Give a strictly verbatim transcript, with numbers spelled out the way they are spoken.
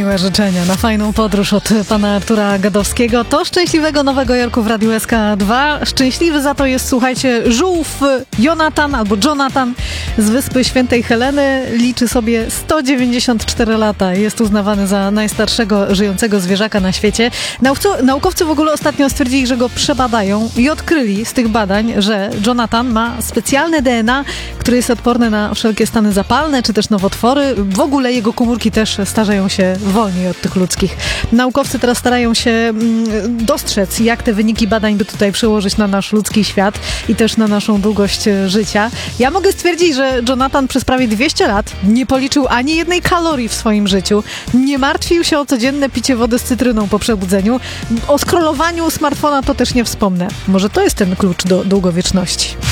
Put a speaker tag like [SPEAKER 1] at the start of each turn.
[SPEAKER 1] miłe życzenia na fajną podróż od pana Artura Gadowskiego. To szczęśliwego Nowego Jorku w Radiu S K dwa. Szczęśliwy za to jest, słuchajcie, żółw Jonatan albo Jonathan z Wyspy Świętej Heleny. Liczy sobie sto dziewięćdziesiąt cztery lata. Jest uznawany za najstarszego żyjącego zwierzaka na świecie. Naukowcy, naukowcy w ogóle ostatnio stwierdzili, że go przebadają i odkryli z tych badań, że Jonathan ma specjalne D N A, które jest odporne na wszelkie stany zapalne czy też nowotwory. W ogóle jego komórki też starzeją się wolniej od tych ludzkich. Naukowcy teraz starają się mm, dostrzec, jak te wyniki badań by tutaj przełożyć na nasz ludzki świat i też na naszą długość życia. Ja mogę stwierdzić, że Jonathan przez prawie dwieście lat nie policzył ani jednej kalorii w swoim życiu, nie martwił się o codzienne picie wody z cytryną po przebudzeniu. O scrollowaniu smartfona to też nie wspomnę. Może to jest ten klucz do długowieczności.